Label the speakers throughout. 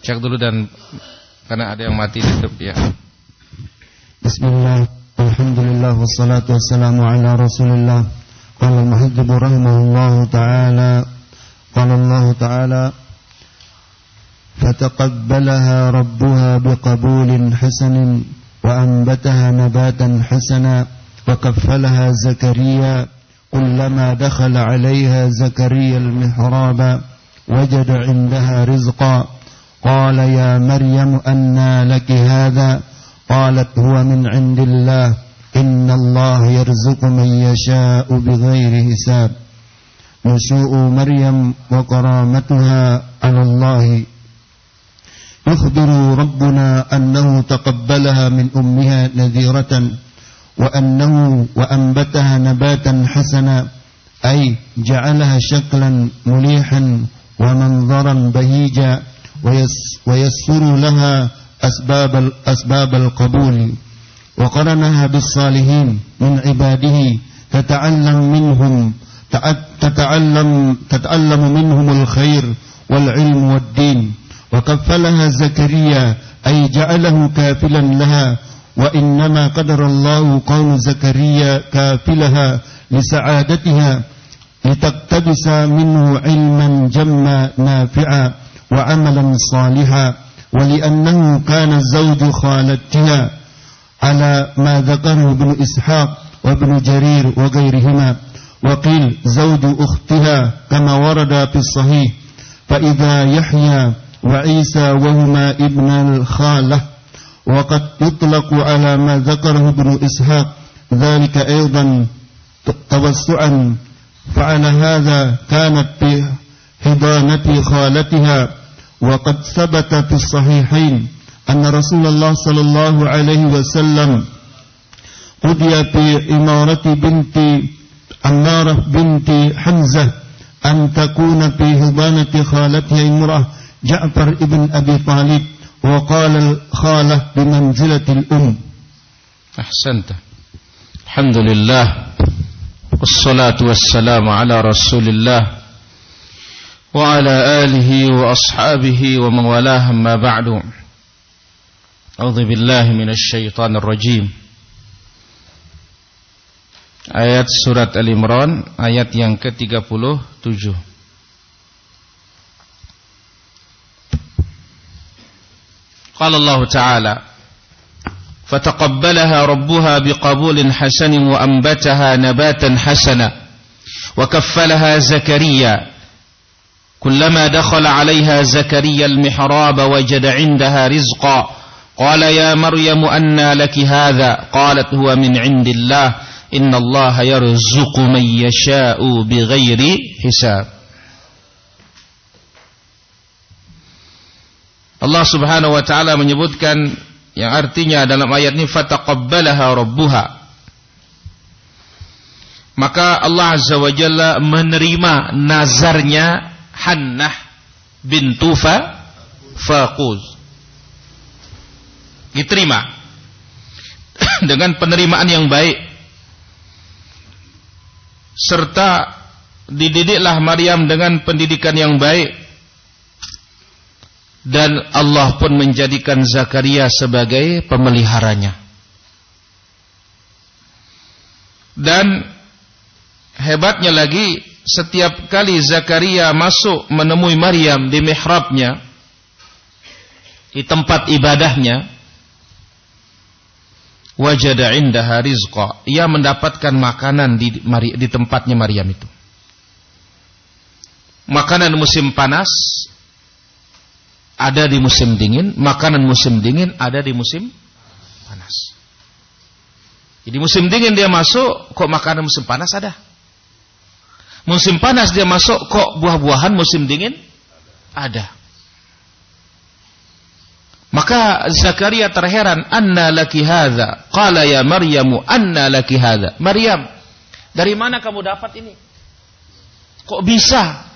Speaker 1: Cek dulu dan karena ada yang mati tutup ya.
Speaker 2: Bismillah, alhamdulillah, wassalatu wassalamu ala rasulillah. Qala al-muhaddib rahimahullahu ta'ala, qala Allah ta'ala, fataqabbalaha rabbuha biqabulin hasanin wa anbataha nabatan hasana wa kaffalaha Zakaria kullama dakhala 'alayha Zakaria al-mihraba wajada 'indaha rizqa قال يا مريم أنى لك هذا قالت هو من عند الله إن الله يرزق من يشاء بغير حساب نشوء مريم وكرامتها على الله يخبر ربنا أنه تقبلها من أمها نذيرة وأنبتها نباتا حسنا أي جعلها شكلا مليحا ومنظرا بهيجا ويسر لها أسباب القبول وقرنها بالصالحين من عباده تتعلم منهم الخير والعلم والدين وكفلها زكريا أي جعله كافلا لها وإنما قدر الله كون زكريا كافلها لسعادتها لتقتبس منه علما جما نافعا وعملا صالحا ولأنه كان زوج خالتها على ما ذكره ابن إسحاق وابن جرير وغيرهما وقيل زوج أختها كما ورد في الصحيح فإذا يحيى وعيسى وهما ابن الخالة وقد يطلق على ما ذكره ابن إسحاق ذلك أيضا توسعا فعلى هذا كانت بحضانة خالتها وقد ثبت في الصحيحين أن رسول الله صلى الله عليه وسلم قضي بإمارة بنت عمارة بنت حمزة أن تكون في حضانة خالتها امرأة جعفر ابن أبي طالب وقال الخالة بمنزلة الأم.
Speaker 1: أحسنت. الحمد لله والصلاة والسلام على رسول الله وعلى آله وأصحابه ومن والاه أما بعد. أعوذ بالله من الشيطان الرجيم. Ayat surat Al-Imran ayat yang ke-37. Qala Allah Ta'ala fataqabbalaha rabbuha biqabulin hasanin wa anbataha nabatan hasana wa kaffalaha Zakaria كلما دخل عليها زكريا المحراب وجد عندها رزقا قال يا مريم أنى لك هذا قالت هو من عند الله إن الله يرزق من يشاء بغير حساب. Allah Subhanahu wa taala menyebutkan yang artinya dalam ayat ini fataqabbalaha rabbuha, maka Allah Azza wa Jalla menerima nazarnya Hannah bintu Faquz, diterima dengan penerimaan yang baik, serta dididiklah Maryam dengan pendidikan yang baik, dan Allah pun menjadikan Zakaria sebagai pemeliharanya. Dan hebatnya lagi, setiap kali Zakaria masuk menemui Maryam di mihrabnya, di tempat ibadahnya, wajada indaha rizqa, ia mendapatkan makanan di tempatnya Maryam itu. Makanan musim panas ada di musim dingin, makanan musim dingin ada di musim panas. Jadi musim dingin dia masuk, kok makanan musim panas ada. Musim panas dia masuk, kok buah-buahan musim dingin ada. Maka Zakaria terheran, anna laki hadza? Qala ya Maryamu anna laki hadza? Maryam, dari mana kamu dapat ini? Kok bisa?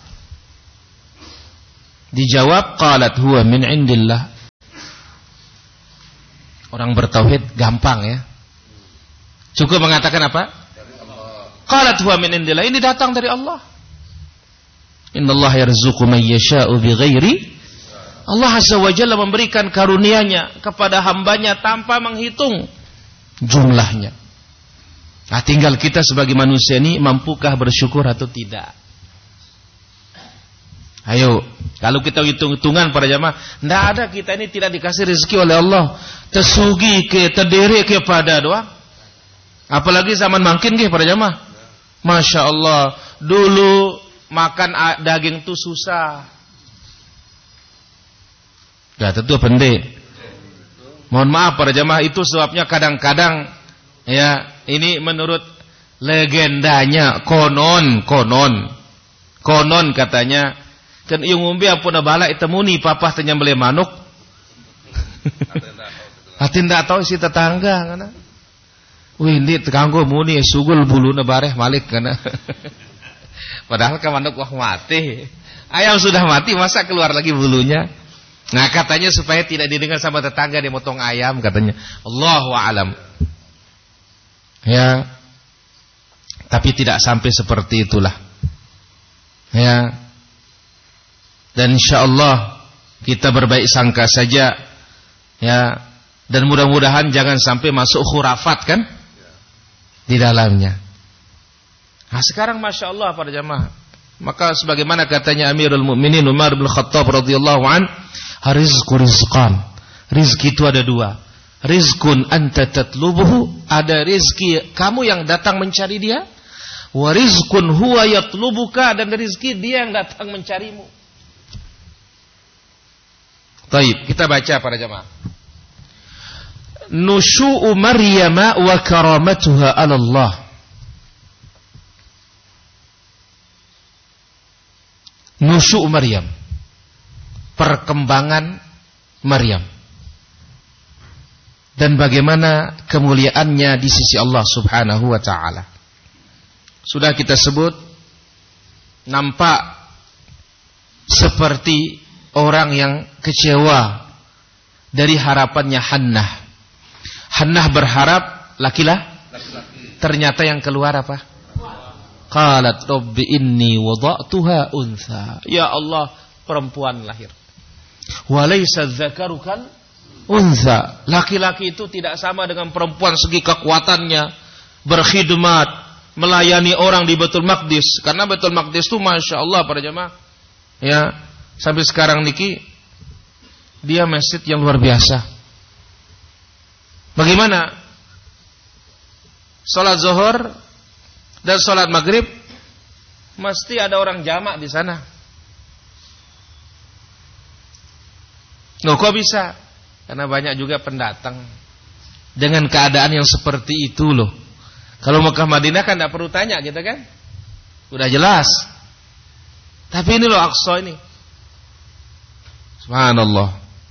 Speaker 1: Dijawab, qalat huwa min indillah. Orang bertauhid gampang ya. Cukup mengatakan apa? Qalat huwa min indillah, ini datang dari Allah. Innallaha yarzuqu man yasha'u bighairi Allah Azza wa Jalla memberikan karunia-Nya kepada hambanya tanpa menghitung jumlahnya. Nah, tinggal kita sebagai manusia ini mampukah bersyukur atau tidak. Ayo, kalau kita hitung-hitungan para jamaah, tidak ada kita ini tidak dikasih rezeki oleh Allah. Tersugi ke, terdiri kepada doa. Apalagi zaman makin ke para jamaah. Masya Allah, dulu makan daging itu susah. Ya tentu pendek. Mohon maaf para jamaah, itu sebabnya kadang-kadang ya ini menurut legendanya konon katanya kan yung umbi ampun bala itemuni papa tanya beli manuk. Hati ndak tahu si tetangga kana. Wih ini tekanggo muni sugul buluna bareh malik kana. Padahal kan manuk wah mati. Ayam sudah mati masa keluar lagi bulunya. Nah katanya supaya tidak didengar sama tetangga dia motong ayam katanya. Allahu a'lam. Ya. Tapi tidak sampai seperti itulah. Ya. Dan insyaallah kita berbaik sangka saja. Ya. Dan mudah-mudahan jangan sampai masuk khurafat kan di dalamnya. Nah sekarang Masya Allah para jamaah, maka sebagaimana katanya Amirul Mukminin Umar bin Khattab radhiyallahu an, rizqu rizqan. Rizki itu ada dua. Rizqun anta tatlubuhu, ada rizki kamu yang datang mencari dia. Wa rizqun huwa yatlubuka, dan rizki dia yang datang mencarimu. Baik, kita baca para jamaah. Nushu'u Maryam wa karamatuha 'ala Allah. Nushu' Maryam, perkembangan Maryam, dan bagaimana kemuliaannya di sisi Allah Subhanahu wa ta'ala. Sudah kita sebut, nampak seperti orang yang kecewa dari harapannya Hannah. Hannah berharap laki-laki, ternyata yang keluar apa? Qalat rabbi inni wada'tuha untha. Ya Allah, perempuan lahir. Wa laysa dzakaru kal untha. Laki-laki itu tidak sama dengan perempuan segi kekuatannya, berkhidmat, melayani orang di Baitul Maqdis. Karena Baitul Maqdis itu Masya Allah para jemaah, ya, sampai sekarang niki dia masjid yang luar biasa. Bagaimana salat zuhur dan salat maghrib mesti ada orang jamak di sana. Loh kok bisa? Karena banyak juga pendatang dengan keadaan yang seperti itu loh. Kalau Mekah Madinah kan tidak perlu tanya gitu kan, udah jelas. Tapi ini loh Aqsa ini, subhanallah,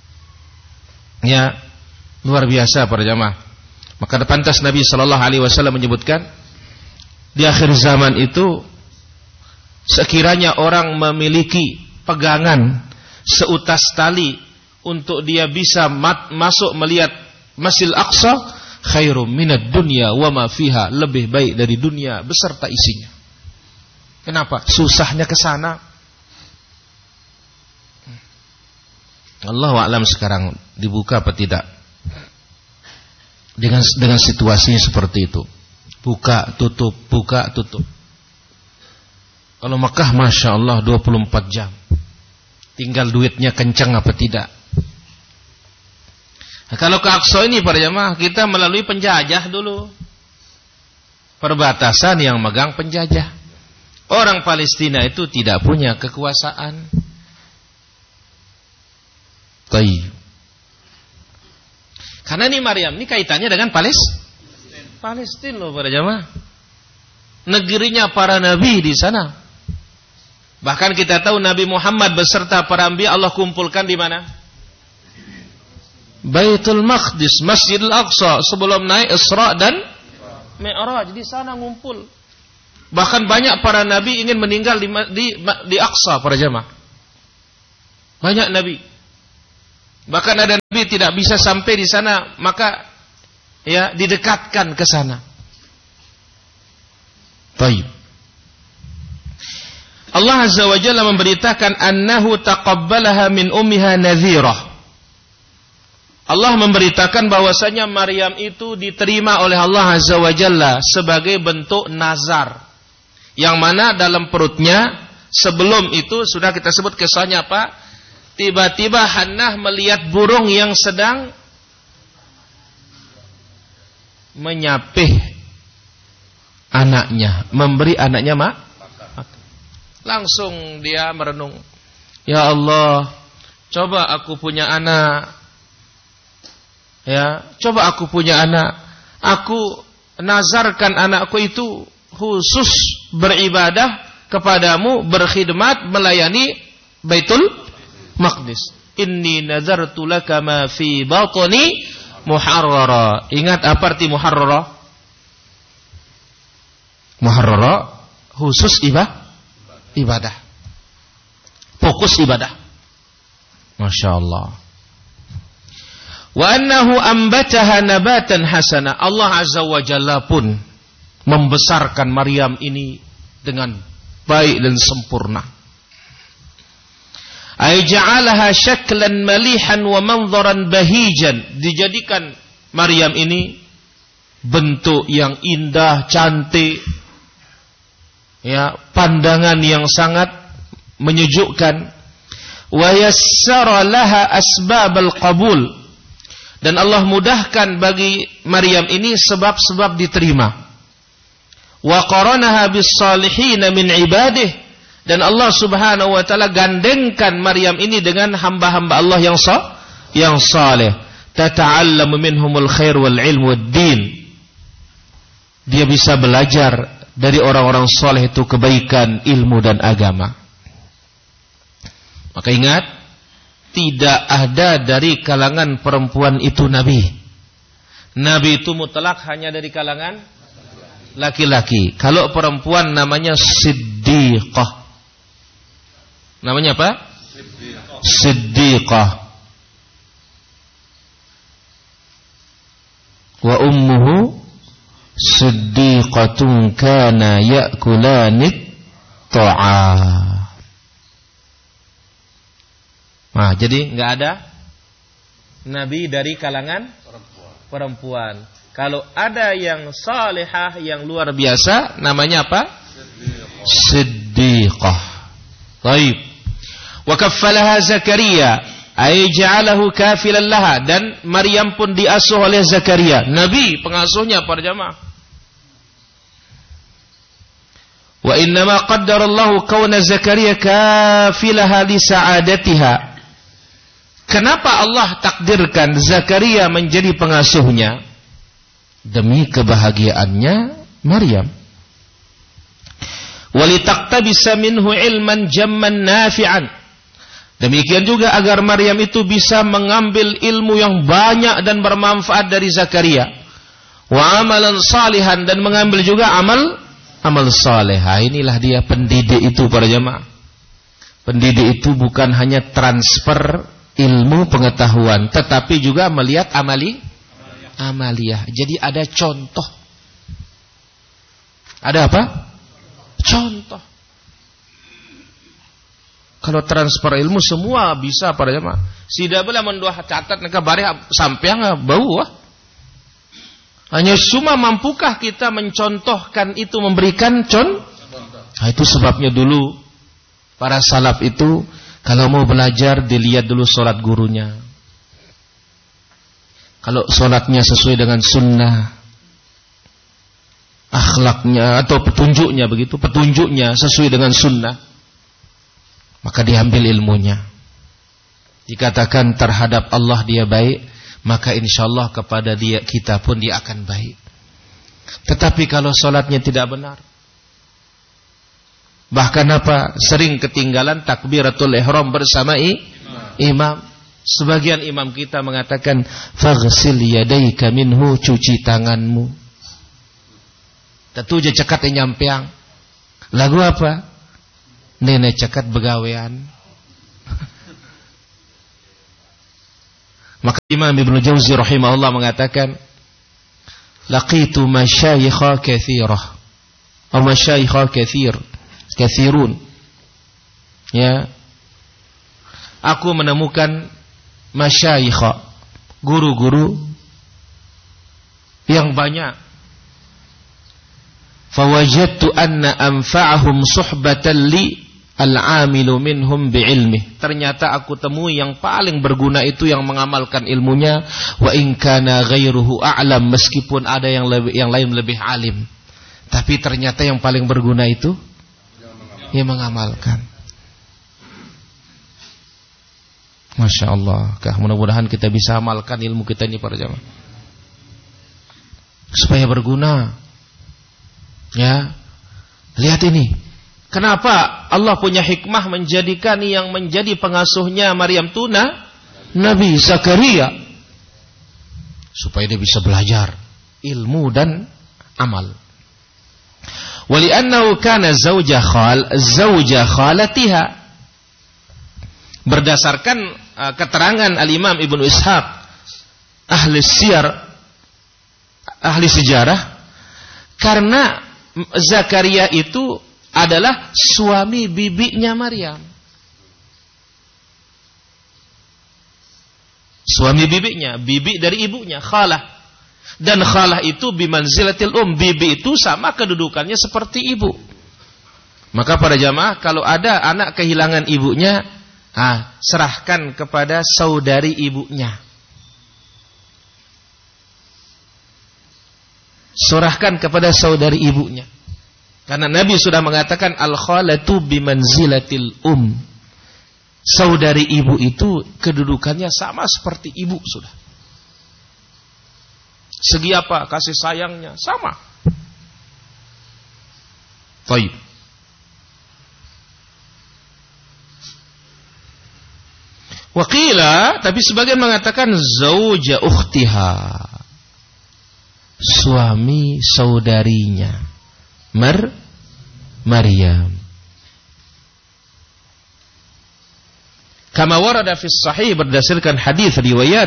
Speaker 1: ya luar biasa para jamaah. Maka pantas Nabi Shallallahu Alaihi Wasallam menyebutkan, di akhir zaman itu sekiranya orang memiliki pegangan seutas tali untuk dia bisa masuk melihat Masjidil Aqsa, khairum minad dunya wa ma fiha, lebih baik dari dunia beserta isinya. Kenapa? Susahnya ke sana. Allahu a'lam sekarang dibuka apa tidak dengan situasinya seperti itu. Buka tutup, buka tutup. Kalau Mekah Masya Allah 24 jam, tinggal duitnya kencang apa tidak. Nah, kalau ke Aqsa ini para jamaah, kita melalui penjajah dulu, perbatasan yang megang penjajah. Orang Palestina itu tidak punya kekuasaan. Taib. Karena ini Maryam ini kaitannya dengan Palestina loh para jamaah. Negerinya para nabi di sana. Bahkan kita tahu Nabi Muhammad beserta para anbiya Allah kumpulkan di mana? Baitul Maqdis, Masjidil Aqsa, sebelum naik Isra dan Mi'raj, di sana ngumpul. Bahkan banyak para nabi ingin meninggal di Aqsa para jamaah. Banyak nabi. Bahkan ada nabi tidak bisa sampai di sana, maka ya didekatkan ke sana. Baik. Allah Azza wa Jalla memberitakan annahu taqabbalaha min ummiha nadhirah. Allah memberitakan bahwasanya Maryam itu diterima oleh Allah Azza wa Jalla sebagai bentuk nazar. Yang mana dalam perutnya sebelum itu sudah kita sebut kisahnya apa? Tiba-tiba Hannah melihat burung yang sedang menyapih anaknya, memberi anaknya langsung dia merenung, ya Allah, coba aku punya anak, ya, coba aku punya anak, aku nazarkan anakku itu khusus beribadah kepadamu, berkhidmat, melayani Baitul Maqdis. Inni nazartu laka ma fi batni muharrara. Ingat apa arti muharrara? Muharrara khusus ibadah. Fokus ibadah. Masya Allah. Wa annahu ambataha nabatan hasana. Allah Azza wa Jalla pun membesarkan Maryam ini dengan baik dan sempurna. Ay ja'alaha syaklan malihan wa manzaran bahijan. Dijadikan Maryam ini bentuk yang indah, cantik, ya, pandangan yang sangat menyejukkan. Wa yassara laha asbabal qabul, dan Allah mudahkan bagi Maryam ini sebab-sebab diterima. Wa qaranaha bis salihin min ibadih, dan Allah Subhanahu wa taala gandengkan Maryam ini dengan hamba-hamba Allah yang saleh. Tata'allamu minhumul khair wal ilm wad din. Dia bisa belajar dari orang-orang soleh itu kebaikan, ilmu dan agama. Maka ingat, tidak ada dari kalangan perempuan itu nabi. Nabi itu mutlak hanya dari kalangan laki-laki. Kalau perempuan namanya siddiqah. Namanya apa? Siddiqah. Wa ummuhu siddiqatun kana ya'kulanit ta'am. Nah, jadi enggak ada nabi dari kalangan perempuan. Kalau ada yang salihah yang luar biasa, namanya apa? Siddiqah. Baik. Wa kaffalaha Zakaria, ay ja'alahu kafilan laha, dan Maryam pun diasuh oleh Zakaria, nabi pengasuhnya para jamaah. Wa innama qaddarallahu kauna Zakaria kafilaha li sa'adatiha. Kenapa Allah takdirkan Zakaria menjadi pengasuhnya? Demi kebahagiaannya Maryam. Walitaktabisa minhu ilman jamman nafi'an. Demikian juga agar Maryam itu bisa mengambil ilmu yang banyak dan bermanfaat dari Zakaria. Wa amalan salihan, dan mengambil juga amal saleh. Inilah dia pendidik itu para jemaah. Pendidik itu bukan hanya transfer ilmu pengetahuan, tetapi juga melihat amaliyah. Jadi ada contoh. Ada apa? Contoh. Kalau transfer ilmu semua bisa para jemaah. Tidak boleh mendoa catat neka bare sampeang bau. Hanya cuma mampukah kita mencontohkan itu, memberikan contoh? Nah, itu sebabnya dulu para salaf itu kalau mau belajar dilihat dulu sholat gurunya. Kalau sholatnya sesuai dengan sunnah, akhlaknya atau petunjuknya begitu, petunjuknya sesuai dengan sunnah, maka diambil ilmunya. Dikatakan terhadap Allah dia baik, maka insyaallah kepada kita pun dia akan baik. Tetapi kalau sholatnya tidak benar, bahkan sering ketinggalan takbiratul ihram bersama imam. Sebagian imam kita mengatakan faghsil yadayka minhu, cuci tanganmu. Tentu je cekat nyampeang. Lagu apa? Nenek cekat begawean. Maka Imam Ibnu Jauzi rahimahullah mengatakan, laqitu masyayikha katsirah, atau masyayikha katsirun. ya, aku menemukan masyayikh, guru-guru yang banyak. Fawajadtu anna anfa'ahum suhbatan li al-amilu minhum bi'ilmih. Ternyata aku temui yang paling berguna itu yang mengamalkan ilmunya, wa in kana ghairuhu a'lam, meskipun ada yang lain lebih alim. Tapi ternyata yang paling berguna itu yang mengamalkan. Masya Allah. Mudah-mudahan kita bisa amalkan ilmu kita ini para jamaah, supaya berguna. Ya, lihat ini. Kenapa Allah punya hikmah menjadikan yang menjadi pengasuhnya Maryam itu Nabi Zakaria, supaya dia bisa belajar ilmu dan amal. Wali'annahu kana zawja khalatiha. Berdasarkan keterangan Al-Imam Ibnu Ishaq, ahli sejarah, karena Zakaria itu adalah suami bibinya Maryam. Suami bibinya, bibi dari ibunya, khalah. Dan khalah itu bimanzilatil bibi itu sama kedudukannya seperti ibu. Maka para jamaah, kalau ada anak kehilangan ibunya, serahkan kepada saudari ibunya. Serahkan kepada saudari ibunya. Karena Nabi sudah mengatakan al-khalatu bimanzilatil Saudari ibu itu kedudukannya sama seperti ibu sudah. Segi apa kasih sayangnya sama. Baik. Waqila, tapi sebagian mengatakan zauja ukhtiha, suami saudarinya Maryam. Kama warada fi sahih, berdasarkan hadis riwayat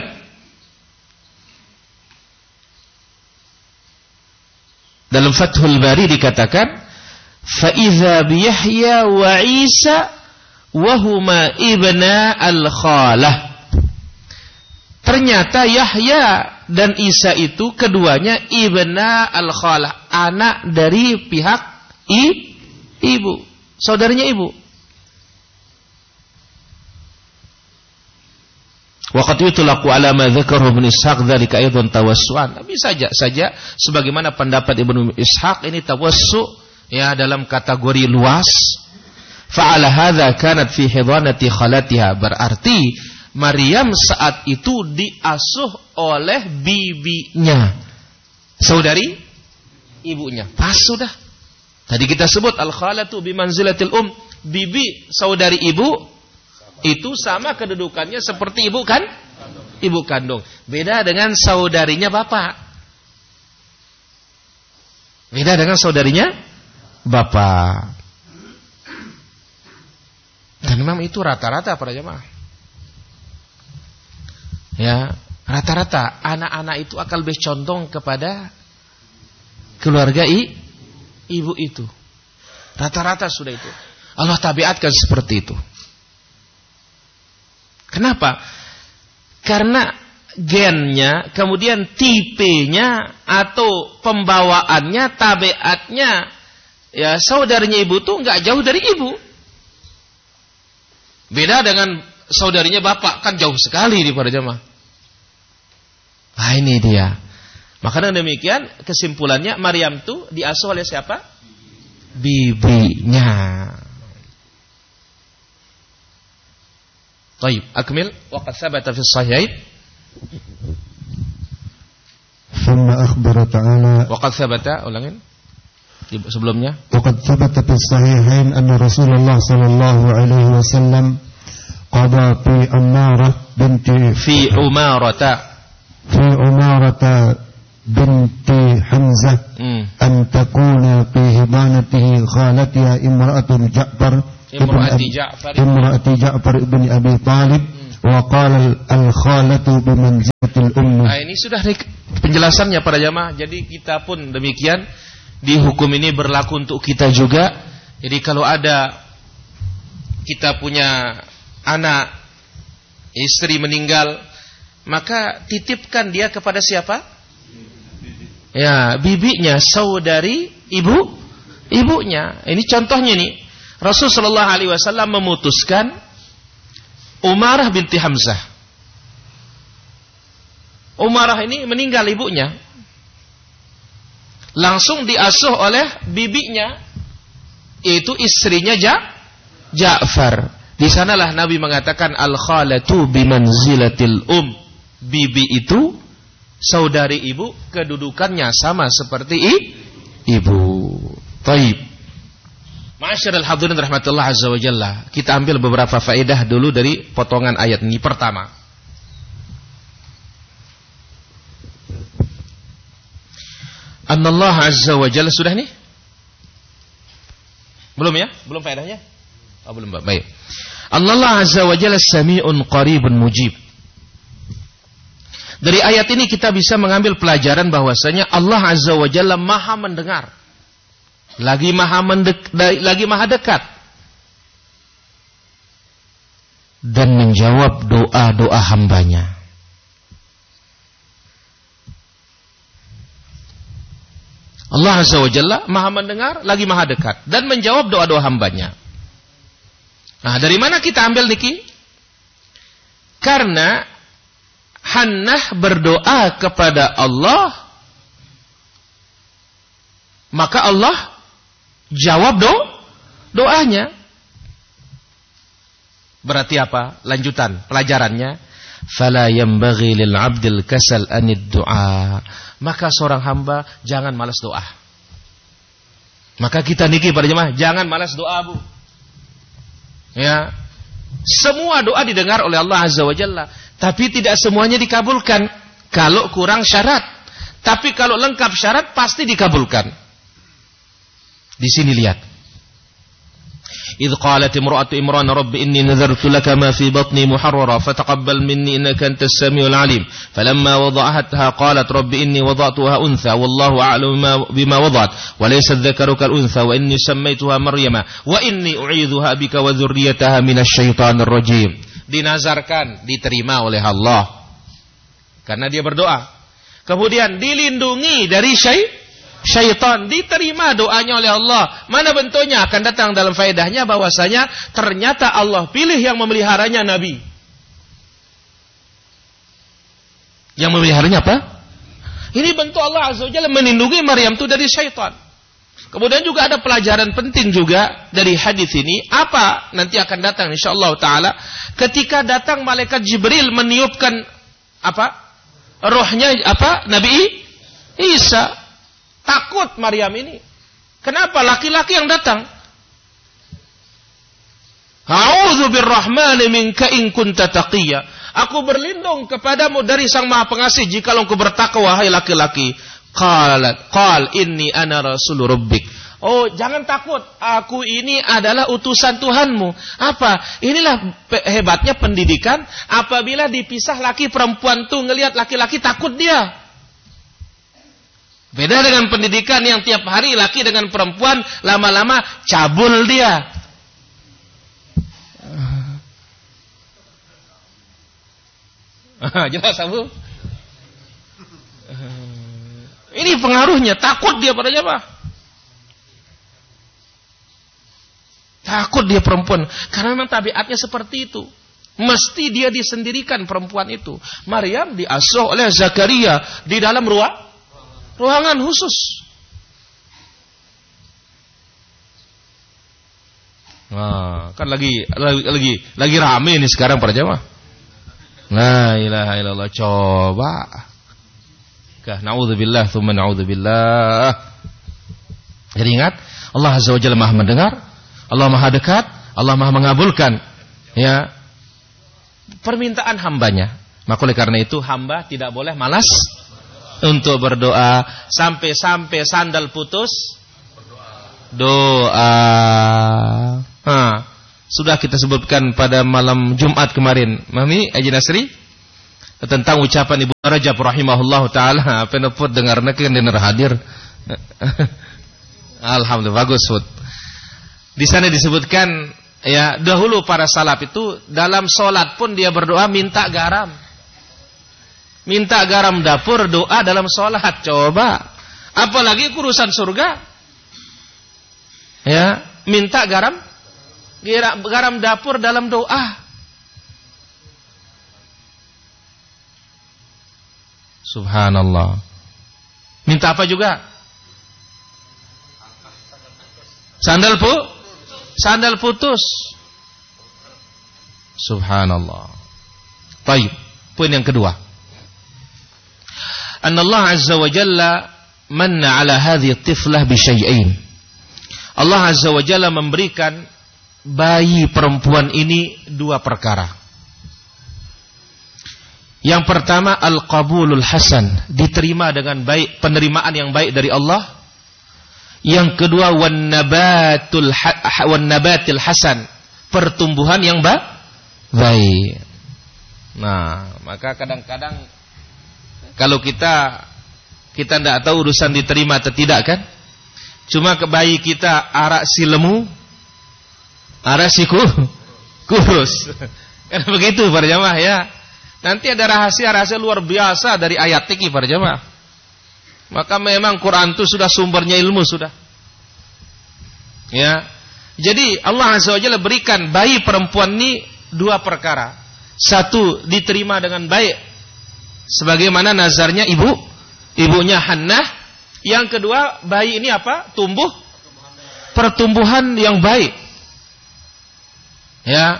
Speaker 1: dalam Fathul Bari dikatakan, fa idza bi Yahya wa Isa wa huma ibna al-khalah. Ternyata Yahya dan Isa itu keduanya ibna al-khalah, anak dari pihak ibu, saudarinya ibu. Waqad yutlaqu ala ma dzakarahu Ibnu Ishaq dzalika aidan tawassu'an. Tapi saja sebagaimana pendapat Ibnu Ishaq ini tawassu' ya, dalam kategori luas. Fa'ala hadza kanat fi hidanati khalatiha, berarti Maryam saat itu diasuh oleh bibinya, saudari ibunya. Pas sudah. Tadi kita sebut al-khalatu bimanzilatil bibi saudari ibu itu sama kedudukannya seperti ibu kan? Ibu kandung. Beda dengan saudarinya bapak. Beda dengan saudarinya bapak. Dan memang itu rata-rata para jemaah. Ya, rata-rata anak-anak itu akan lebih condong kepada keluarga ibu itu. Rata-rata sudah itu. Allah tabiatkan seperti itu. Kenapa? Karena gennya, kemudian tipenya atau pembawaannya, tabiatnya, ya saudarinya ibu tuh nggak jauh dari ibu. Beda dengan saudarinya bapak, kan jauh sekali di para jemaah. Nah ini dia. Makanya demikian kesimpulannya Maryam tuh diasuh oleh siapa? Bibinya. Baik, akmil. Waqad thabata fi sahihain.
Speaker 2: Thumma akhbara ta'ala.
Speaker 1: Waqad thabata, ulangin. Sebelumnya.
Speaker 2: Waqad thabata fi sahihain anna Rasulullah sallallahu alaihi wasallam qada fi Ummarah binti binti Hamzah an takuna fi hibanatihi khalatiha imra'atu Ja'far ibn Abi Talib wa qala al-khalatu bimanzilatil
Speaker 1: Nah, ini sudah penjelasannya para jamaah. Jadi kita pun demikian, di hukum ini berlaku untuk kita juga. Jadi kalau ada kita punya anak, istri meninggal, maka titipkan dia kepada siapa? Ya, bibinya, saudari ibunya. Ini contohnya nih. Rasul sallallahu alaihi wasallam memutuskan Umarah binti Hamzah. Umarah ini meninggal ibunya. Langsung diasuh oleh bibinya, yaitu istrinya Ja'far. Di sanalah Nabi mengatakan al-khalatu bimanzilatil Bibi itu saudari ibu, kedudukannya sama seperti ibu. Taib. Ma'asyiral hadirin rahmatullah azza wa jalla. Kita ambil beberapa faedah dulu dari potongan ayat ini. Pertama, Annallah azza wa jalla, sudah nih? Belum ya? Belum faedahnya? Oh, belum. Baik. Annallah azza wa jalla sami'un qaribun mujib. Dari ayat ini kita bisa mengambil pelajaran bahwasanya Allah azza wa jalla maha mendengar. Lagi maha dekat. Dan menjawab doa-doa hambanya. Allah azza wa jalla maha mendengar, lagi maha dekat. Dan menjawab doa-doa hambanya. Nah, dari mana kita ambil niki? Karena Hannah berdoa kepada Allah, maka Allah jawab doanya. Berarti apa? Lanjutan pelajarannya, fala yanbaghi lil 'abdil kasal anid du'a. Maka seorang hamba jangan malas doa. Maka kita niki para jemaah, jangan malas doa, Bu. Ya. Semua doa didengar oleh Allah azza wa jalla, tapi tidak semuanya dikabulkan kalau kurang syarat. Tapi kalau lengkap syarat pasti dikabulkan. Di sini lihat. Idh qalat imra'atu Imran rabbi inni nadhartu laka ma fi batni muharrara fataqabbal minni innaka antas samiul alim. Falamma wada'atha qalat rabbi inni wada'tuha untha wallahu a'lamu bima wada'at wa laysa adh-dhakaru kal untha wa inni sammaytuha Maryama wa inni u'idzuha bika wa dzurriyyataha minasy syaithanir rajim. Dinazarkan, diterima oleh Allah karena dia berdoa. Kemudian dilindungi dari syaitan, diterima doanya oleh Allah. Mana bentuknya? Akan datang dalam faedahnya bahwasanya ternyata Allah pilih yang memeliharanya Nabi. Yang memeliharanya apa? Ini bentuk Allah azza wa jalla melindungi Maryam itu dari syaitan. Kemudian juga ada pelajaran penting juga dari hadis ini. Apa? Nanti akan datang insyaallah taala ketika datang malaikat Jibril meniupkan apa? Rohnya apa? Nabi Isa. Takut Maryam ini. Kenapa? Laki-laki yang datang. A'udzu birrahmani minka in kunta taqiyya. Aku berlindung kepadamu dari Sang Maha Pengasih jika engkau bertakwa, wahai laki-laki. Qal inni ana rasul rabbik. Oh, jangan takut. Aku ini adalah utusan Tuhanmu. Apa? Inilah hebatnya pendidikan. Apabila dipisah laki perempuan tuh ngelihat laki-laki takut dia. Beda dengan pendidikan yang tiap hari laki dengan perempuan lama-lama cabul dia. Jelas Abu? Ini pengaruhnya, takut dia pada siapa? Takut dia perempuan, karena memang tabiatnya seperti itu. Mesti dia disendirikan perempuan itu. Maryam diasuh oleh Zakaria di dalam ruangan khusus. Nah, kan lagi rame ini sekarang para jamaah. La ilaha illallah, coba. Na'udzubillah tsumma na'udzubillah. Jadi ingat, Allah azza wa jalla Maha mendengar, Allah Maha dekat, Allah Maha mengabulkan ya permintaan hambanya. Maka oleh karena itu hamba tidak boleh malas untuk berdoa sampai sandal putus doa. Sudah kita sebutkan pada malam Jumat kemarin, Mami Haji Nasri, tentang ucapan Ibu Rajab rahimahullah taala. Peneput dengar nak dengar hadir. Alhamdulillah bagus, Bud. Di sana disebutkan Ya, dahulu para salaf itu dalam sholat pun dia berdoa minta garam. Minta garam dapur, doa dalam sholat. Coba. Apalagi urusan surga. Ya, minta garam dapur dalam doa. Subhanallah. Minta apa juga? Sandal putus. Subhanallah. Baik. Poin yang kedua. Anna Allah Azza wa Jalla manna ala hadhihi at-tiflah bi syai'ain. Allah Azza wa Jalla memberikan bayi perempuan ini dua perkara. Yang pertama al-qabulul hasan, diterima dengan baik, penerimaan yang baik dari Allah. Yang kedua wan nabatil hasan, pertumbuhan yang baik. Nah, maka kadang-kadang kalau kita tidak tahu urusan diterima atau tidak kan? Cuma bayi kita arak si lemu, arak si kurus. Kan begitu para jamaah ya. Nanti ada rahasia-rahasia luar biasa dari ayat ini para jamaah. Maka memang Quran itu sudah sumbernya ilmu sudah. Ya. Jadi Allah Azza wa Jalla berikan bayi perempuan ini dua perkara. Satu, diterima dengan baik sebagaimana nazarnya ibunya Hannah. Yang kedua, bayi ini apa? Tumbuh pertumbuhan yang baik. Ya.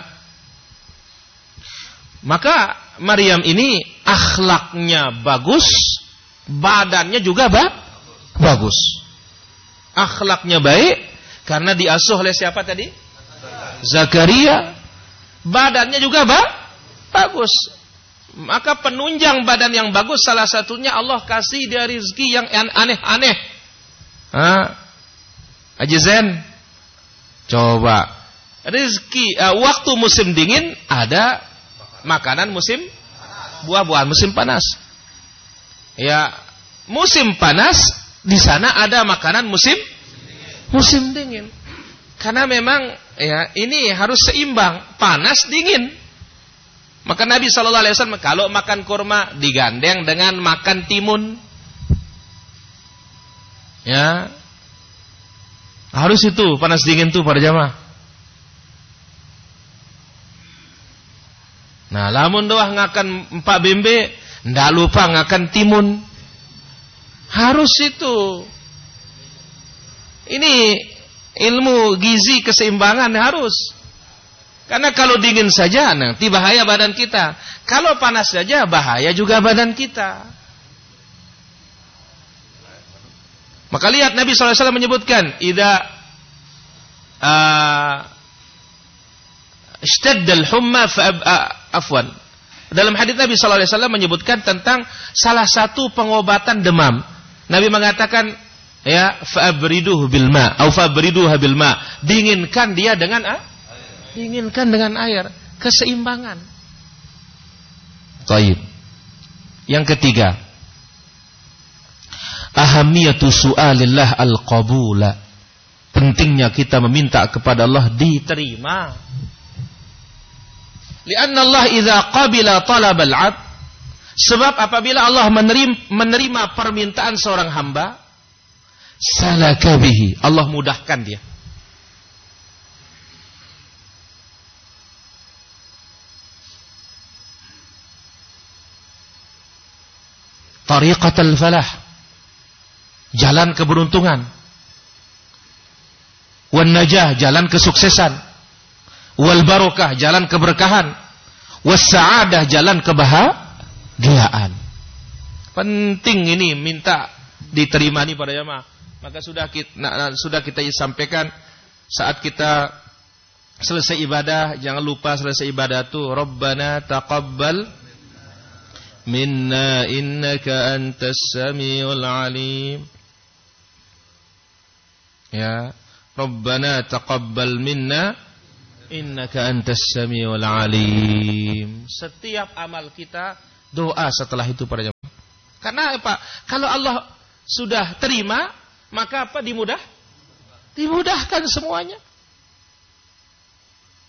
Speaker 1: Maka Maryam ini akhlaknya bagus, badannya juga bagus. Akhlaknya baik karena diasuh oleh siapa tadi? Zakaria. Badannya juga bagus. Maka penunjang badan yang bagus salah satunya Allah kasih dia rezeki yang aneh-aneh. Haji Zen, coba rezeki waktu musim dingin ada makanan musim buah-buahan musim panas. Ya, musim panas di sana ada makanan musim dingin. Karena memang ya ini harus seimbang, panas dingin. Maka Nabi SAW kalau makan kurma digandeng dengan makan timun. Ya. Harus itu panas dingin tuh para jamaah. Nah, lamun doah ngakan empak bembe, ndak lupa ngakan timun. Harus itu. Ini ilmu gizi keseimbangan harus. Karena kalau dingin saja nanti bahaya badan kita. Kalau panas saja bahaya juga badan kita. Maka lihat Nabi SAW menyebutkan idza ishtaddal humma afwan. Dalam hadis Nabi SAW menyebutkan tentang salah satu pengobatan demam. Nabi mengatakan ya fa'abriduhu bil ma atau fa'abriduha bil ma, dinginkan dia dengan air, keseimbangan. Baik. Yang ketiga, ahamiyatu su'alillah al-qabula. Pentingnya kita meminta kepada Allah diterima. Lianna Allah idza qabila talab al-'abd, sebab apabila Allah menerima permintaan seorang hamba, salaka bihi, Allah mudahkan dia. Tariqatul falah, jalan keberuntungan. Wan najah, jalan kesuksesan. Wal barakah, jalan keberkahan. Was sa'adah, jalan kebahagiaan. Penting ini minta diterima nih para jamaah. Maka sudah kita sampaikan saat kita selesai ibadah, jangan lupa selesai ibadah itu Rabbana taqabbal minna innaka antas samiul alim. Ya, Rabbana taqabbal minna innaka antas samiul alim. Setiap amal kita doa setelah itu para jemaah. Karena apa? Kalau Allah sudah terima, maka apa? Dimudahkan semuanya.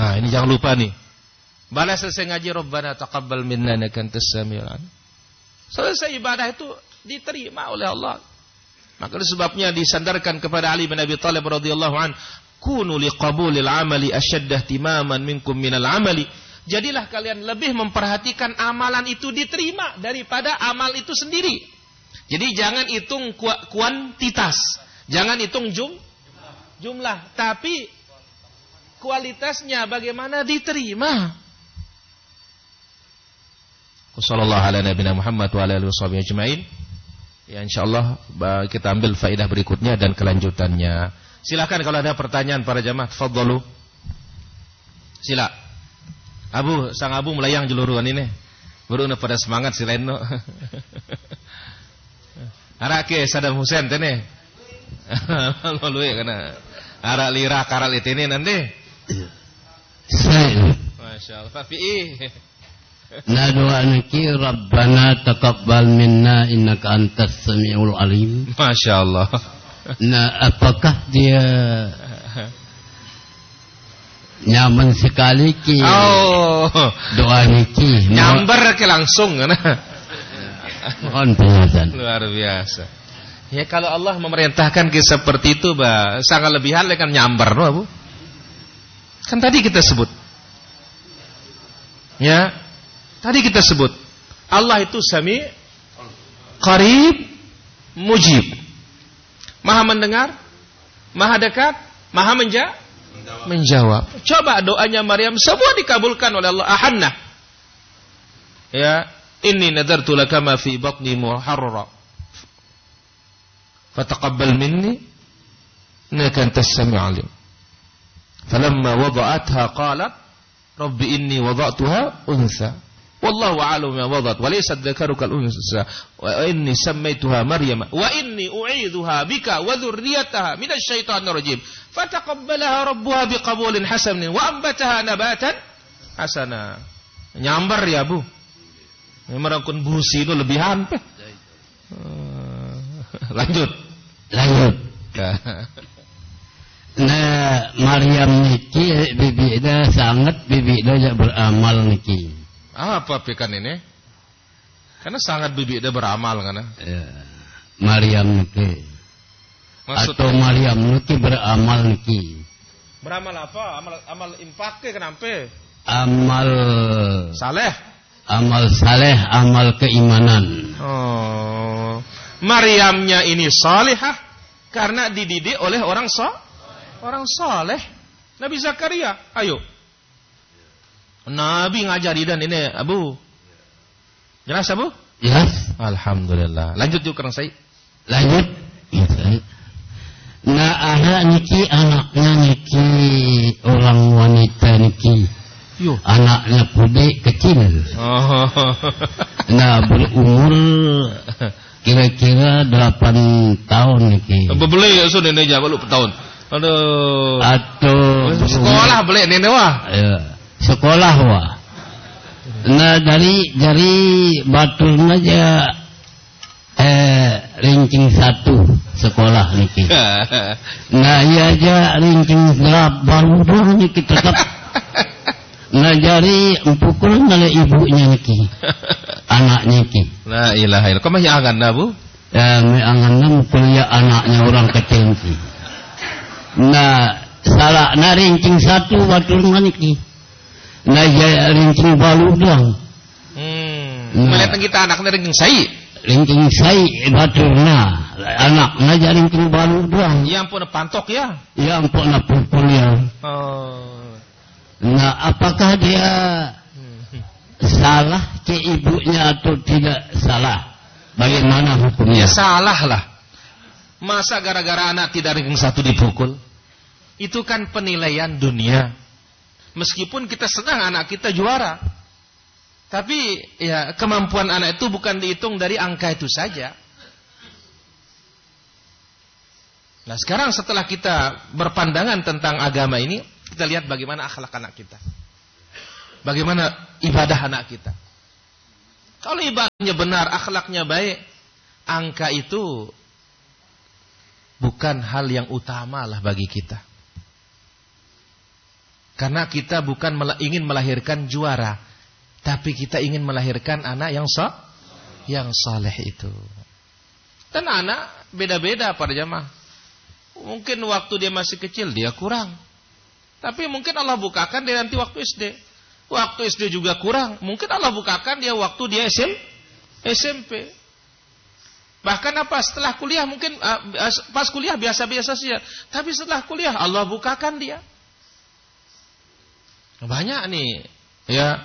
Speaker 1: Nah, ini jangan lupa nih. Balas selesai ngaji Rabbana taqabbal minna innaka antas samiul alim. Selesai ibadah itu diterima oleh Allah. Maka sebabnya disandarkan kepada Ali bin Abi Thalib radhiyallahu an, kunu liqabulil amali ashadda ihtimaman minkum minal amali. Jadilah kalian lebih memperhatikan amalan itu diterima daripada amal itu sendiri. Jadi jangan hitung kuantitas, jangan hitung jumlah, tapi kualitasnya bagaimana diterima. Wassallallahu ala nabiyina Muhammad wa ala alihi washabihi ajmain. Ya, insyaallah kita ambil faedah berikutnya dan kelanjutannya. Silakan kalau ada pertanyaan para jamaah, tafadhalu. Sila. Abu, sang Abu melayang jeluruan ini. Buruna pada semangat si Leno. Arake Saddam Hussein tene. Lalu ya kana. Ara lira karal itini nanti.
Speaker 2: Saya.
Speaker 1: Masyaallah. Fafi'i.
Speaker 2: Na doa niki Rabbana taqabbal minna innaka antas samiul alim.
Speaker 1: Masyaallah.
Speaker 2: Nah, apakah dia nyaman sekali ki doa niki?
Speaker 1: Nyamber ke langsung kan?
Speaker 2: Mohon penjelasan.
Speaker 1: Luar biasa. Ya kalau Allah memerintahkan kita seperti itu, sangat lebihan kan nyamber, no, Abu? Kan tadi kita sebut. Ya. Tadi kita sebut Allah itu Sami, Qarib, Mujib. Maha mendengar, Maha dekat, Maha menjawab. Coba doanya Maryam semua dikabulkan oleh Allah. Ahanna. Ya, inni nadartu laka ma fi batni muharrara. Fataqabbal minni innaka antas samiul alim. Falamma wada'atha qalat rabbi inni wada'tuha untha. Wallahu a'lamu bima wadat wa laysa dzakaru kal unsa wa inni sammaytuha maryama wa inni u'idzuha bika wa dzurriyyataha minasy syaithanir rajim fataqabbalaha rabbuha biqabulin hasanin wa ambataha nabatan hasana. Nyamber ya Bu, merangkun busi itu lebihan. Lanjut. Nah, Maryam niki bibi dah sangat bibi dah beramal niki. Apa pikan ini? Karena sangat bibi dia beramal karena. Ya. Maryam niki. Atau Maryam niki beramal niki. Beramal apa? Amal infak ke kenapa? Amal saleh. Amal saleh, amal keimanan. Oh. Maryamnya ini salihah karena dididik oleh orang saleh. Nabi Zakaria, ayo. Nabi ngajari dan ini Abu. Jelas Abu? Jelas. Alhamdulillah. Lanjut yuk Kang Said. Lanjut. Ya, Said. Nah, anaknya niki orang wanita niki. Yo. Anaknya pudik kecil. Oh. Nah, berumur kira-kira 8 tahun niki. Beli sudah nenek jawab lu tahun. Aduh. Atau sekolah beli nenek wah. Ya. Sekolah wah. Nah dari Batur aja ringking 1 sekolah niki. Nah iya aja ringking baru doang niki tetap. Nah jadi empukul oleh ibunya niki. Anak niki. La ilaha illallah. Kau masih angan Bu? Ya angan kuliah anaknya orang kecil niki. Nah salah ringking 1 Batur niki. Nah ya ringking balu doang. Melihat kita anaknya ringking sai baturna anaknya jadi ringking balu doang. Ya ampun pantok ya. Ya ampun pukul ya. Oh. Nah apakah dia salah ke ibunya atau tidak salah? Bagaimana hukumnya? Ya salah lah. Masa gara-gara anak tidak ringking 1 dipukul? Itu kan penilaian dunia. Meskipun kita senang anak kita juara, tapi ya kemampuan anak itu bukan dihitung dari angka itu saja. Nah sekarang setelah kita berpandangan tentang agama ini, kita lihat bagaimana akhlak anak kita, bagaimana ibadah anak kita. Kalau ibadahnya benar, akhlaknya baik, angka itu bukan hal yang utama lah bagi kita. Karena kita bukan ingin melahirkan juara, tapi kita ingin melahirkan anak yang saleh itu. Dan anak beda-beda para jamaah. Mungkin waktu dia masih kecil dia kurang, tapi mungkin Allah bukakan dia nanti waktu SD. Waktu SD juga kurang, mungkin Allah bukakan dia waktu dia SMP. Bahkan setelah kuliah mungkin pas kuliah biasa-biasa saja, tapi setelah kuliah Allah bukakan dia. Banyak nih ya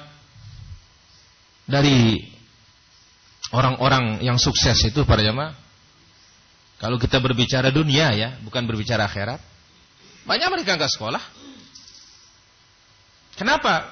Speaker 1: dari orang-orang yang sukses itu para jamaah. Kalau kita berbicara dunia ya, bukan berbicara akhirat. Banyak mereka enggak sekolah. Kenapa?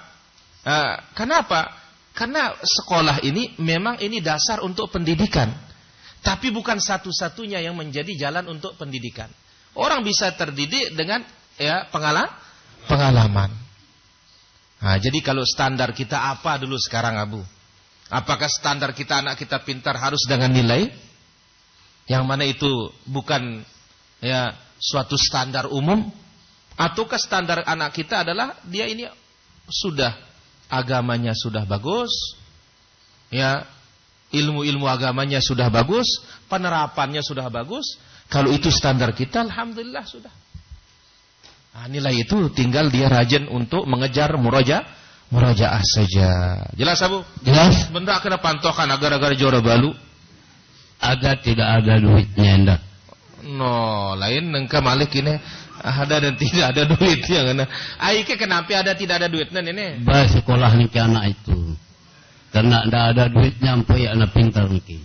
Speaker 1: Karena sekolah ini memang ini dasar untuk pendidikan. Tapi bukan satu-satunya yang menjadi jalan untuk pendidikan. Orang bisa terdidik dengan ya pengalaman. Nah, jadi kalau standar kita apa dulu sekarang Abu? Apakah standar kita anak kita pintar harus dengan nilai? Yang mana itu bukan ya suatu standar umum? Ataukah standar anak kita adalah dia ini sudah agamanya sudah bagus, ya ilmu-ilmu agamanya sudah bagus, penerapannya sudah bagus. Kalau itu standar kita, alhamdulillah sudah. Nah, nilai itu tinggal dia rajin untuk mengejar murajaah saja. Jelas Abu?
Speaker 3: Jelas.
Speaker 1: Benda kena pantokan agar-agar juara balu.
Speaker 3: Ada tidak ada duitnya enggak?
Speaker 1: No, lain nengka malik ini ada dan tidak ada duitnya karena. Aike kenapa ada tidak ada duitnya ini?
Speaker 3: Bah sekolah nih anak itu. Karena tidak ada duitnya sampai anak pintar nih.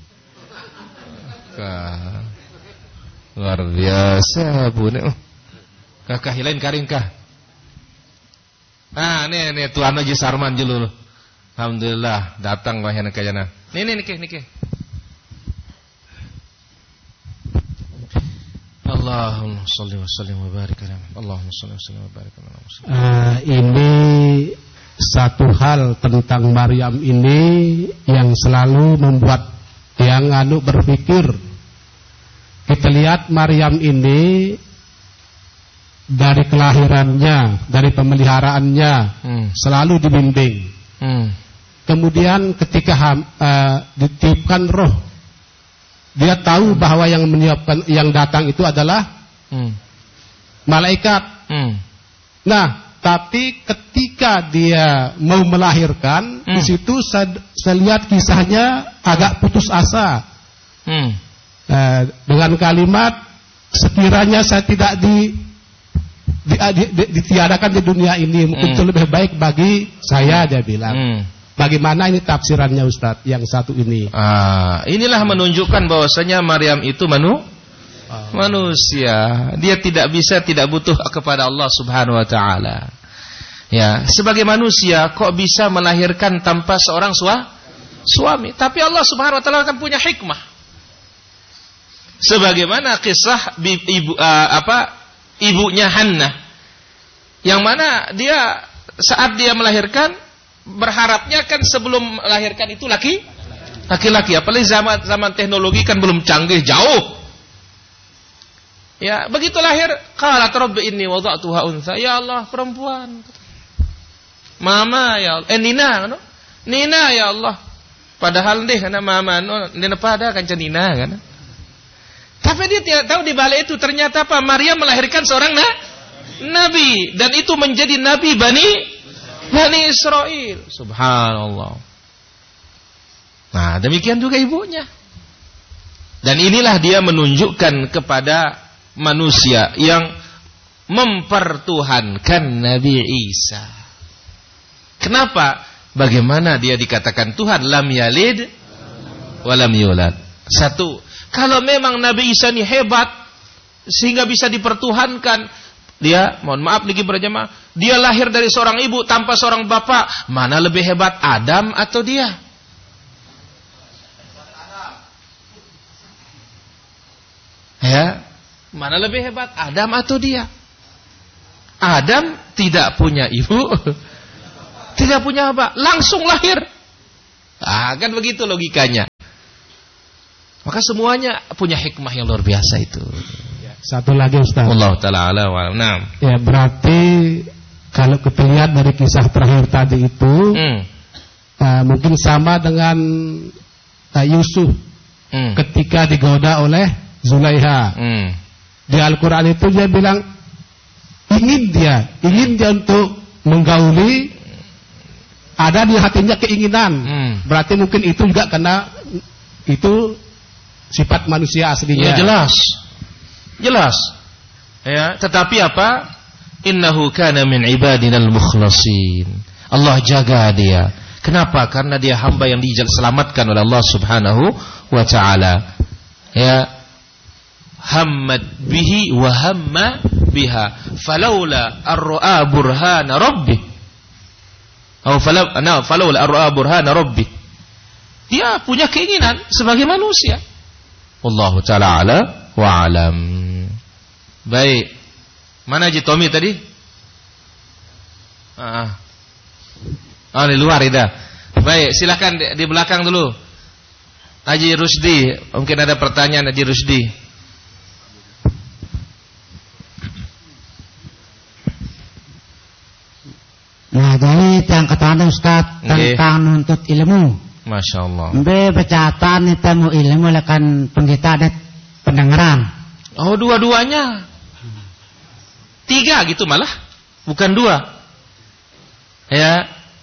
Speaker 1: Luar biasa Bu nih. Kakak hilain karingkah. Ah, nih Tuan Haji Sarman julul. Alhamdulillah datang wahana kayana. Nih niki. Allahumma shalli wa sallim wa barik ala Allahumma shalli wa sallim wa barik ala
Speaker 4: ini satu hal tentang Maryam ini yang selalu membuat yang berpikir. Kita lihat Maryam ini dari kelahirannya, dari pemeliharaannya selalu dibimbing. Kemudian ketika ditiupkan roh, dia tahu bahwa yang datang itu adalah malaikat. Nah, tapi ketika dia mau melahirkan, di situ saya lihat kisahnya agak putus asa. Dengan kalimat sekiranya saya tidak ditiadakan di dunia ini, mungkin itu lebih baik bagi saya, dia bilang. Bagaimana ini tafsirannya Ustadz yang satu ini?
Speaker 1: Inilah menunjukkan bahwasanya Maryam itu manusia. Dia tidak butuh kepada Allah Subhanahu wa taala. Ya, sebagai manusia kok bisa melahirkan tanpa seorang suami? Tapi Allah Subhanahu wa taala kan punya hikmah. Sebagaimana kisah ibunya Hannah, yang mana dia saat dia melahirkan berharapnya kan sebelum melahirkan itu laki-laki. Apalagi zaman teknologi kan belum canggih jauh. Ya, begitu lahir, qalat rabbi inni wada'tuha untha. Ya Allah, perempuan. Mama ya Allah. Nina ya Allah. Padahal karena mama nina pada kan Nina kan. Tapi dia tidak tahu di balik itu ternyata apa? Maryam melahirkan seorang nabi, dan itu menjadi nabi Bani Israel. Subhanallah. Nah, demikian juga ibunya. Dan inilah dia menunjukkan kepada manusia yang mempertuhankan Nabi Isa. Kenapa? Bagaimana dia dikatakan Tuhan? Lam yalid wa lam yulad. Satu, kalau memang Nabi Isa ini hebat sehingga bisa dipertuhankan, dia, mohon maaf lagi berjamaah, dia lahir dari seorang ibu tanpa seorang bapak. Mana lebih hebat, Adam atau dia? Ya, mana lebih hebat, Adam atau dia? Adam tidak punya ibu, tidak punya bapak, langsung lahir. Kan begitu logikanya. Maka semuanya punya hikmah yang luar biasa itu.
Speaker 4: Satu lagi Ustaz.
Speaker 1: Allah taala ala wa alam.
Speaker 4: Ya, berarti kalau kita lihat dari kisah terakhir tadi itu, mungkin sama dengan Yusuf ketika digoda oleh Zulaiha. Di Al-Quran itu dia bilang ingin dia untuk menggauli, ada di hatinya keinginan. Berarti mungkin itu juga karena itu sifat manusia aslinya.
Speaker 1: Ya, jelas. Ya, tetapi apa? Innahu kana min ibadinal mukhlasin. Allah jaga dia. Kenapa? Karena dia hamba yang diselamatkan oleh Allah Subhanahu wa taala. Ya, hammat bihi wa hamma biha falaula ar-ra'a burhana rabbih. Falaula ar-ra'a burhana rabbih. Dia punya keinginan sebagai manusia. Wallahu taala ala wa alam. Baik. Mana Haji Tommy tadi? Di luar itu. Baik, silakan di belakang dulu. Haji Rusdi, mungkin ada pertanyaan Haji Rusdi.
Speaker 5: Nah, jadi yang kata Ustaz tentang nuntut ilmu.
Speaker 1: Masya Allah.
Speaker 5: Bacaan itu mau ilmu lekan penggita ada pendengaran.
Speaker 1: Oh, dua-duanya. 3 gitu malah, bukan 2. Ya.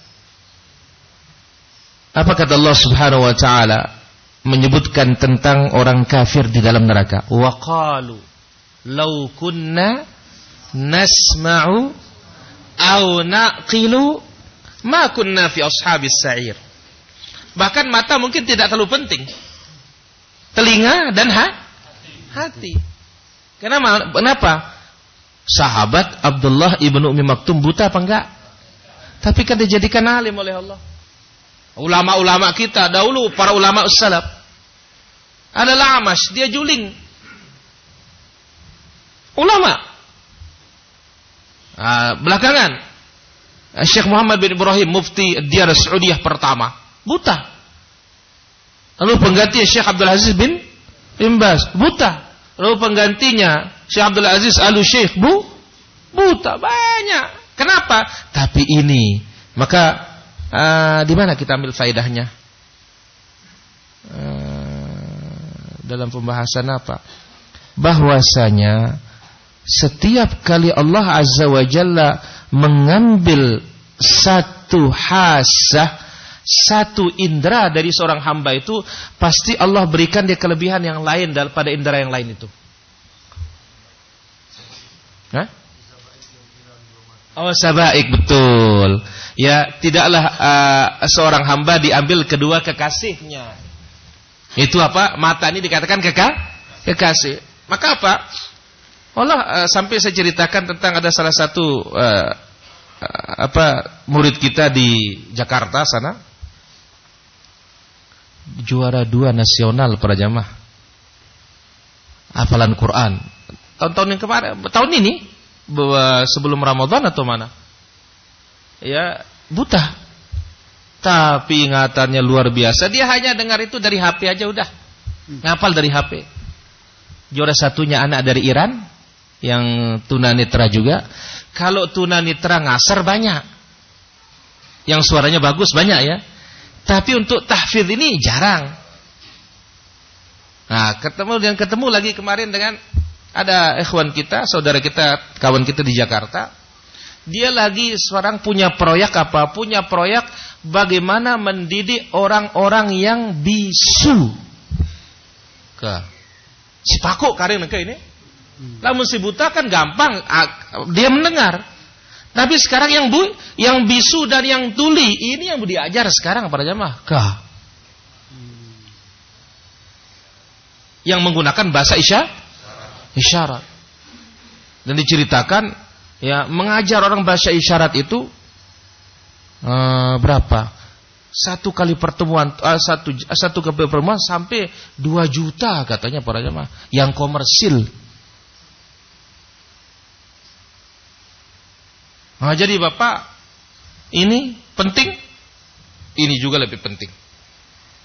Speaker 1: Apa kata Allah Subhanahu wa taala menyebutkan tentang orang kafir di dalam neraka? Wa qalu law kunna nasma'u aw naqilu ma kunna fi ashabis sa'ir. Bahkan mata mungkin tidak terlalu penting. Telinga dan hati. Kenapa? Sahabat Abdullah ibnu Ummi Maktum buta apa enggak? Tapi kan dijadikan alim oleh Allah. Ulama-ulama kita dahulu, para ulama salaf. Adalah Amash, dia juling. Ulama. Belakangan Syekh Muhammad bin Ibrahim, mufti Diyar Saudiyah pertama, buta. Lalu penggantinya Syekh Abdul Aziz bin Baz, buta. Lalu penggantinya Syekh Abdul Aziz Al-Syekh buta, banyak. Kenapa? Tapi ini, maka di mana kita ambil faedahnya? Dalam pembahasan apa? Bahwasanya setiap kali Allah Azza wa Jalla mengambil satu hasah, satu indera dari seorang hamba itu, pasti Allah berikan dia kelebihan yang lain daripada indera yang lain itu. Hah? Oh, sabaik, betul. Ya, tidaklah seorang hamba diambil kedua kekasihnya. Itu apa? Mata ini dikatakan kekasih. Maka apa? Allah sampai saya ceritakan tentang ada salah satu murid kita di Jakarta sana, juara 2 nasional para jamaah hafalan Quran tahun-tahun yang kemarin, tahun ini sebelum Ramadan atau mana, ya, buta tapi ingatannya luar biasa. Dia hanya dengar itu dari HP aja udah ngapal dari HP. Juara satunya anak dari Iran yang tunanetra juga. Kalau tunanetra ngasar banyak, yang suaranya bagus banyak ya. Tapi untuk tahfidz ini jarang. Nah, ketemu lagi kemarin dengan ada ikhwan kita, saudara kita, kawan kita di Jakarta. Dia lagi sekarang punya proyek apa? Punya proyek bagaimana mendidik orang-orang yang bisu. Si Paku karing ke ini. Lamun si buta kan gampang, dia mendengar. Tapi sekarang yang bisu dan yang tuli ini yang diajar sekarang para jamaah. Yang menggunakan bahasa isyarat. Dan diceritakan ya, mengajar orang bahasa isyarat itu berapa? Satu kali pertemuan sampai 2 juta katanya para jamaah yang komersil. Nah, jadi Bapak, ini penting, ini juga lebih penting.